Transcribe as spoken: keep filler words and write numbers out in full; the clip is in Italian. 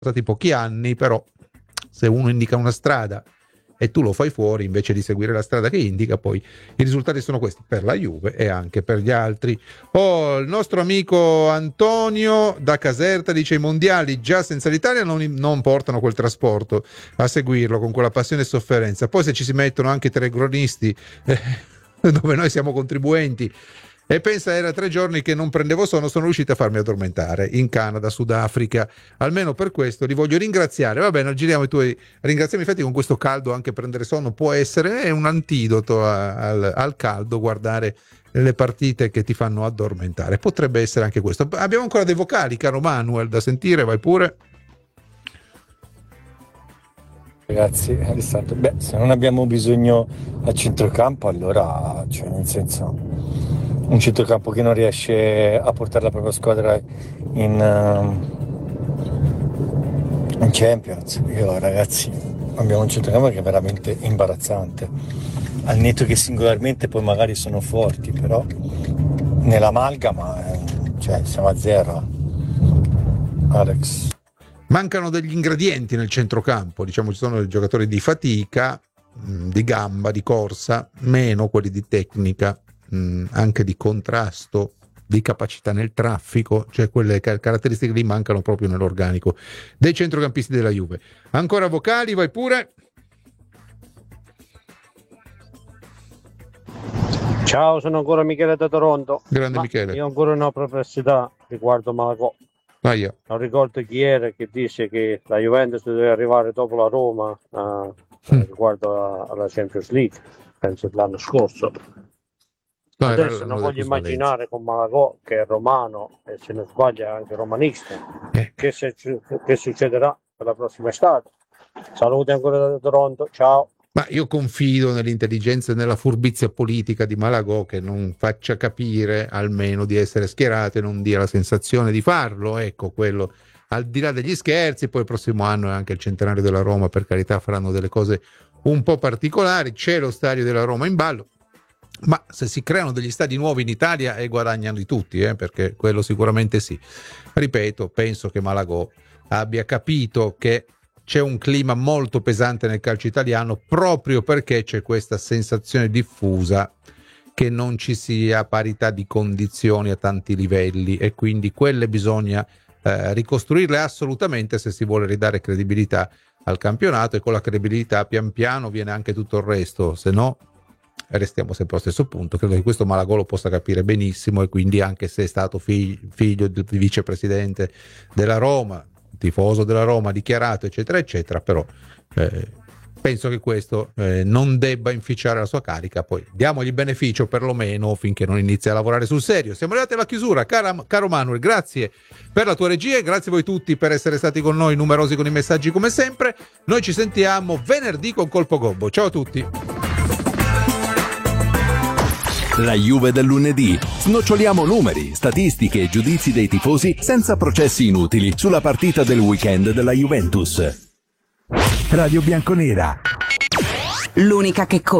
stati pochi anni, però se uno indica una strada e tu lo fai fuori invece di seguire la strada che indica, poi i risultati sono questi per la Juve e anche per gli altri. Oh, il nostro amico Antonio da Caserta dice: i mondiali già senza l'Italia non, non portano quel trasporto a seguirlo con quella passione e sofferenza, poi se ci si mettono anche i telecronisti eh, dove noi siamo contribuenti. E pensa, era tre giorni che non prendevo sonno, sono riuscito a farmi addormentare in Canada, Sudafrica, almeno per questo li voglio ringraziare. Va bene, giriamo i tuoi ringraziamenti. Infatti con questo caldo anche prendere sonno può essere un antidoto a, al, al caldo, guardare le partite che ti fanno addormentare, potrebbe essere anche questo. Abbiamo ancora dei vocali, caro Manuel, da sentire, vai pure. Ragazzi, Alessandro, beh, se non abbiamo bisogno a centrocampo, allora, cioè, nel senso, un centrocampo che non riesce a portare la propria squadra in, uh, in Champions. Io, ragazzi, abbiamo un centrocampo che è veramente imbarazzante. Al netto che singolarmente poi magari sono forti, però nell'amalgama, eh, cioè, siamo a zero. Alex. Mancano degli ingredienti nel centrocampo, diciamo ci sono dei giocatori di fatica, di gamba, di corsa, meno quelli di tecnica, anche di contrasto, di capacità nel traffico, cioè quelle caratteristiche lì mancano proprio nell'organico dei centrocampisti della Juve. Ancora vocali, vai pure. Ciao, sono ancora Michele da Toronto. Grande Ma Michele. Io ho ancora una perplessità riguardo Malagò. Ah, io. Non ricordo chi era che dice che la Juventus deve arrivare dopo la Roma uh, mm. riguardo alla Champions League, penso l'anno scorso. No, adesso non voglio immaginare con Malagò, che è romano e se non sbaglia è anche romanista, eh. che, se, che succederà per la prossima estate. Saluti ancora da Toronto, ciao. Ma io confido nell'intelligenza e nella furbizia politica di Malagò, che non faccia capire almeno di essere schierato e non dia la sensazione di farlo, ecco, quello al di là degli scherzi. Poi il prossimo anno è anche il centenario della Roma, per carità faranno delle cose un po' particolari, c'è lo stadio della Roma in ballo, ma se si creano degli stadi nuovi in Italia e guadagnano di tutti, eh, perché quello sicuramente sì. Ripeto, penso che Malagò abbia capito che c'è un clima molto pesante nel calcio italiano proprio perché c'è questa sensazione diffusa che non ci sia parità di condizioni a tanti livelli, e quindi quelle bisogna eh, ricostruirle assolutamente se si vuole ridare credibilità al campionato, e con la credibilità pian piano viene anche tutto il resto, se no restiamo sempre allo stesso punto. Credo che questo Malagò lo possa capire benissimo, e quindi anche se è stato figlio, figlio del vicepresidente della Roma, tifoso della Roma dichiarato, eccetera eccetera, però eh, penso che questo eh, non debba inficiare la sua carica. Poi diamogli beneficio perlomeno finché non inizia a lavorare sul serio. Siamo arrivati alla chiusura, cara, caro Manuel, grazie per la tua regia e grazie a voi tutti per essere stati con noi, numerosi con i messaggi come sempre. Noi ci sentiamo venerdì con Colpo Gobbo. Ciao a tutti. La Juve del lunedì. Snoccioliamo numeri, statistiche e giudizi dei tifosi senza processi inutili sulla partita del weekend della Juventus. Radio Bianconera. L'unica che conta.